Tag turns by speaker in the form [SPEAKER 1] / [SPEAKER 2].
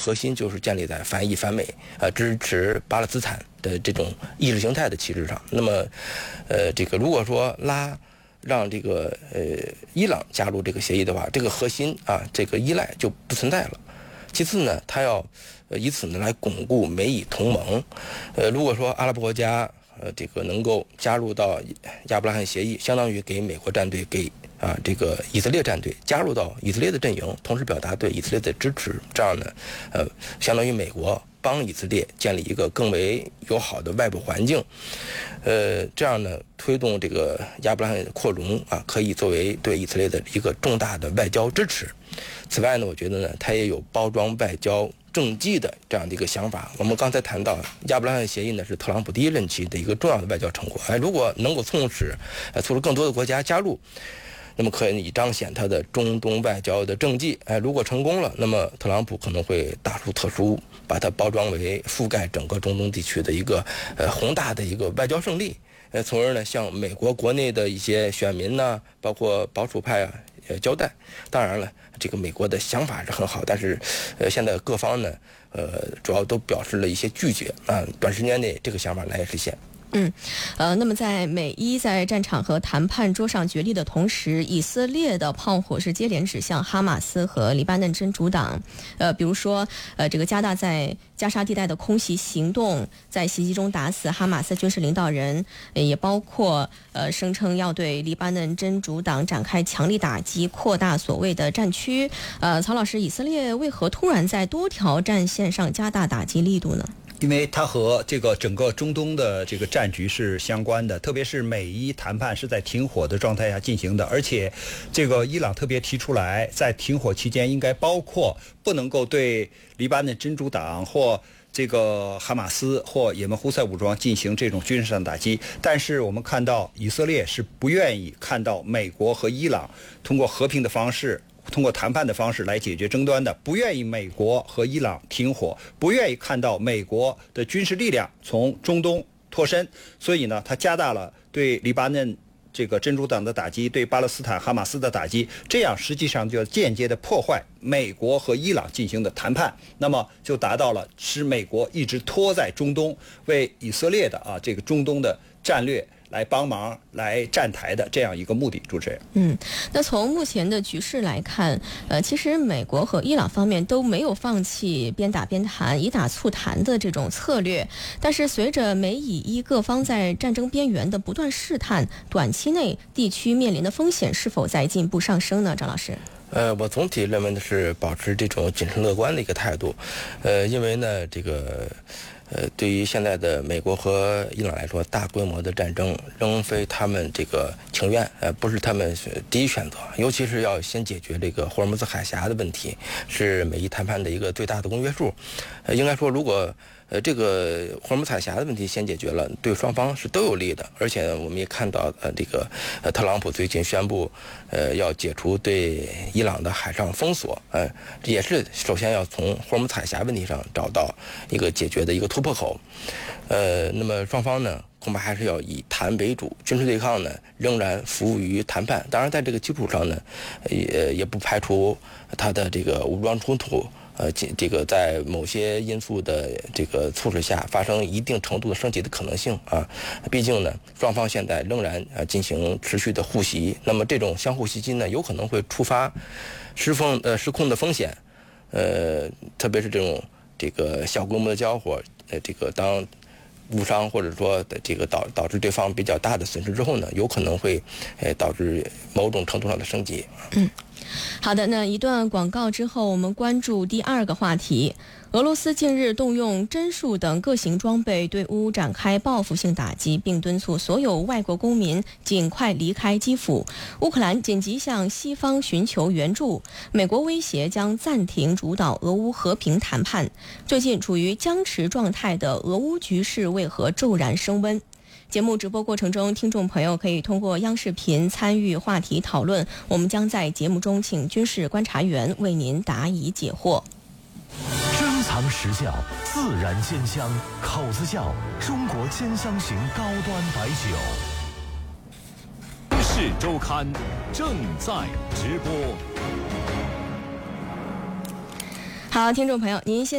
[SPEAKER 1] 核心就是建立在反以反美支持巴勒斯坦的这种意识形态的旗帜上。那么这个如果说让这个伊朗加入这个协议的话，这个核心这个依赖就不存在了。其次呢，他要以此呢来巩固美以同盟。如果说阿拉伯国家这个能够加入到亚伯拉罕协议，相当于给美国战队给这个以色列战队加入到以色列的阵营，同时表达对以色列的支持，这样呢相当于美国帮以色列建立一个更为友好的外部环境，这样呢推动这个亚伯拉罕扩容可以作为对以色列的一个重大的外交支持。此外呢，我觉得呢，它也有包装外交政绩的这样的一个想法。我们刚才谈到亚伯拉罕协议呢，是特朗普第一任期的一个重要的外交成果。如果能够促使更多的国家加入，那么可以彰显他的中东外交的政绩。如果成功了，那么特朗普可能会大书特书，把它包装为覆盖整个中东地区的一个宏大的一个外交胜利。从而呢向美国国内的一些选民呢，包括保守派交代。当然了，这个美国的想法是很好，但是现在各方呢主要都表示了一些拒绝短时间内这个想法难以实现。
[SPEAKER 2] 那么在美伊在战场和谈判桌上角力的同时，以色列的炮火是接连指向哈马斯和黎巴嫩真主党。比如说，这个加大在加沙地带的空袭行动，在袭击中打死哈马斯军事领导人，也包括声称要对黎巴嫩真主党展开强力打击，扩大所谓的战区。曹老师，以色列为何突然在多条战线上加大打击力度呢？
[SPEAKER 3] 因为它和这个整个中东的这个战局是相关的，特别是美伊谈判是在停火的状态下进行的，而且这个伊朗特别提出来，在停火期间应该包括不能够对黎巴嫩真主党或这个哈马斯或也门胡塞武装进行这种军事上的打击。但是我们看到以色列是不愿意看到美国和伊朗通过和平的方式，通过谈判的方式来解决争端的，不愿意美国和伊朗停火，不愿意看到美国的军事力量从中东脱身，所以呢，他加大了对黎巴嫩这个真主党的打击，对巴勒斯坦哈马斯的打击，这样实际上就间接的破坏美国和伊朗进行的谈判，那么就达到了使美国一直拖在中东，为以色列的这个中东的战略来帮忙来站台的这样一个目的。主持人，
[SPEAKER 2] 那从目前的局势来看，其实美国和伊朗方面都没有放弃边打边谈、以打促谈的这种策略。但是随着美以伊各方在战争边缘的不断试探，短期内地区面临的风险是否在进一步上升呢？张老师？
[SPEAKER 1] 我总体认为的是保持这种谨慎乐观的一个态度，因为呢，这个。对于现在的美国和伊朗来说，大规模的战争仍非他们这个情愿，不是他们第一选择。尤其是要先解决这个霍尔木兹海峡的问题，是美伊谈判的一个最大的公约数。应该说，如果这个霍尔木兹海峡的问题先解决了，对双方是都有利的。而且我们也看到，这个特朗普最近宣布，要解除对伊朗的海上封锁，也是首先要从霍尔木兹海峡问题上找到一个解决的一个突破口。那么双方呢，恐怕还是要以谈为主，军事对抗呢仍然服务于谈判。当然，在这个基础上呢，也不排除它的这个武装冲突。这个在某些因素的这个促使下发生一定程度的升级的可能性毕竟呢，双方现在仍然进行持续的互袭，那么这种相互袭击呢，有可能会触发失控的风险，特别是这个小规模的交火，这个当误伤或者说这个导致对方比较大的损失之后呢，有可能会导致某种程度上的升级。
[SPEAKER 2] 好的，那一段广告之后，我们关注第二个话题。俄罗斯近日动用针数等各型装备对乌展开报复性打击，并敦促所有外国公民尽快离开基辅。乌克兰紧急向西方寻求援助，美国威胁将暂停主导俄乌和平谈判。最近处于僵持状态的俄乌局势为何骤然升温？节目直播过程中，听众朋友可以通过央视频参与话题讨论，我们将在节目中请军事观察员为您答疑解惑。
[SPEAKER 4] 珍藏实效，自然鲜香，口子窖中国兼香型高端白酒。军事周刊正在直播。
[SPEAKER 2] 好，听众朋友，您现